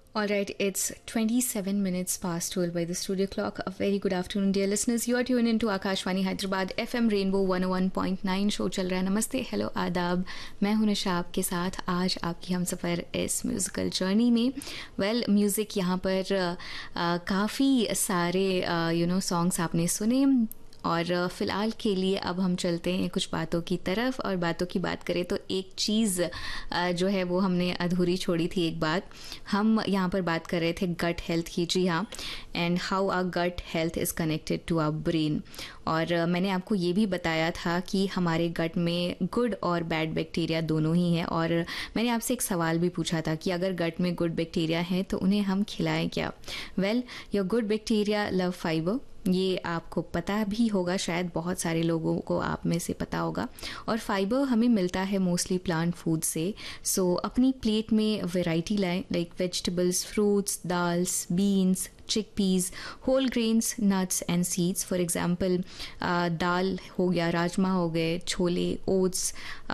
All right, it's 27 minutes past 12 by the studio clock. A very good afternoon, dear listeners. You are tuned into Akashvani Hyderabad FM Rainbow 101.9 show चल रहा है. नमस्ते, hello, आदाब. मैं हूं निशा आपके साथ आज आपकी हम सफ़र इस म्यूज़िकल जर्नी में. म्यूज़िक यहाँ पर काफ़ी सारे सॉन्ग्स आपने सुने और फ़िलहाल के लिए अब हम चलते हैं कुछ बातों की तरफ. और बातों की बात करें तो एक चीज़ जो है वो हमने अधूरी छोड़ी थी. एक बात हम यहाँ पर बात कर रहे थे गट हेल्थ की. जी हाँ, and how our gut health is connected to our brain. और मैंने आपको ये भी बताया था कि हमारे गट में गुड और बैड बैक्टीरिया दोनों ही हैं. और मैंने आपसे एक सवाल भी पूछा था कि अगर गट में गुड बैक्टीरिया हैं तो उन्हें हम खिलाएं क्या. Well, your good bacteria love fibre. ये आपको पता भी होगा, शायद बहुत सारे लोगों को आप में से पता होगा. और फाइबर हमें मिलता है मोस्टली प्लांट फूड से. सो अपनी प्लेट में वैरायटी लाएं, like vegetables, fruits, dals, beans, chickpeas, whole grains, nuts and seeds. For example दाल हो गया, राजमा हो गए, छोले, ओट्स,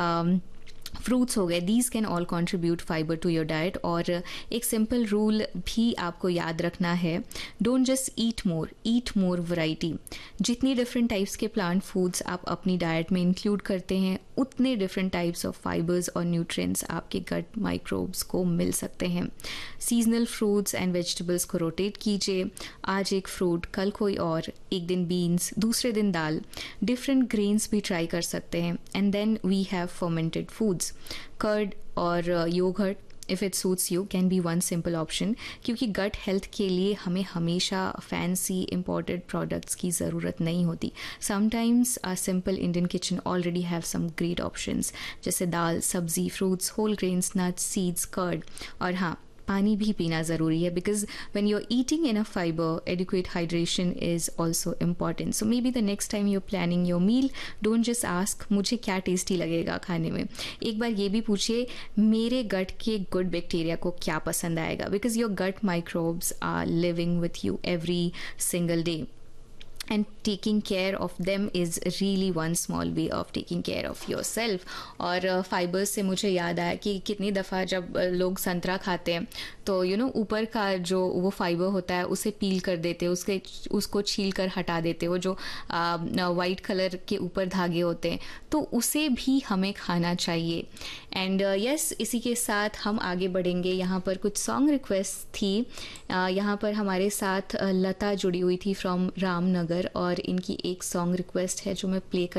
फ्रूट्स हो गए. These can all contribute fibre to your diet. और एक सिंपल रूल भी आपको याद रखना है, don't just eat more variety. जितनी डिफरेंट टाइप्स के प्लांट फूड्स आप अपनी डाइट में इंक्लूड करते हैं उतने डिफरेंट टाइप्स ऑफ फाइबर्स और न्यूट्रिएंट्स आपके गट माइक्रोब्स को मिल सकते हैं. सीजनल फ्रूट्स एंड वेजिटेबल्स को रोटेट कीजिए. आज एक फ्रूट, कल कोई और, एक दिन बीन्स, दूसरे दिन दाल. डिफरेंट ग्रेन्स भी ट्राई कर सकते हैं. And then we have fermented foods. Curd और yogurt if it suits you can be one simple option. क्योंकि गट हेल्थ के लिए हमें हमेशा फैंसी इम्पोर्टेड प्रोडक्ट्स की ज़रूरत नहीं होती. Sometimes uh simple Indian kitchen already have some great options, जैसे दाल, सब्जी, fruits, whole grains, nuts, seeds, curd. और हाँ, पानी भी पीना ज़रूरी है, because when you are eating enough fibre, adequate hydration is also important. So may be the next time you are planning your meal, don't just ask मुझे क्या tasty लगेगा खाने में. एक बार ये भी पूछिए मेरे गट के गुड बैक्टीरिया को क्या पसंद आएगा, because your gut microbes are living with you every single day. And taking care of them is really one small way of taking care of yourself. और फाइबर्स से मुझे याद आया कि कितनी दफ़ा जब लोग संतरा खाते हैं तो ऊपर का जो वो फाइबर होता है उसे पील कर देते, उसको छील कर हटा देते, वो जो वाइट कलर के ऊपर धागे होते हैं, तो उसे भी हमें खाना चाहिए. एंड यस, इसी के साथ हम आगे बढ़ेंगे. यहाँ पर कुछ सॉन्ग रिक्वेस्ट थी. यहाँ पर हमारे साथ लता जुड़ी हुई थी फ्रॉम रामनगर, और इनकी एक सॉन्ग रिक्वेस्ट है जो मैं प्ले